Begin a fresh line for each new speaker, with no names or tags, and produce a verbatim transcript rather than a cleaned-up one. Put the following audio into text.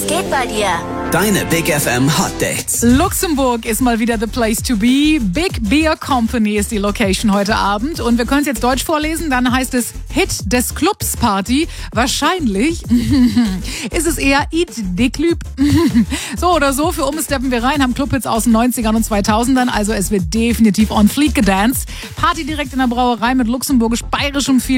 Was geht bei dir?
Deine Big F M Hot Dates.
Luxemburg ist mal wieder the place to be. Big Beer Company ist die Location heute Abend. Und wir können es jetzt deutsch vorlesen. Dann heißt es Hit des Clubs Party. Wahrscheinlich ist es eher Eat de Club. So oder so, für uns steppen wir rein, haben Clubhits aus den neunzigern und zweitausendern. Also es wird definitiv on fleek gedanced. Party direkt in der Brauerei mit luxemburgisch-bayerischem viel